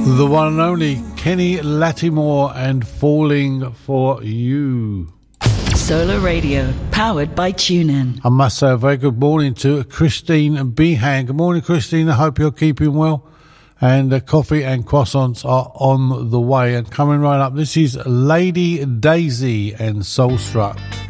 The one and only Kenny Lattimore and Falling for You. Solar Radio, powered by TuneIn. I must say a very good morning to Christine Behan. Good morning, Christine. I hope you're keeping well. And coffee and croissants are on the way. And coming right up, this is Lady Daisy and Soulstruck.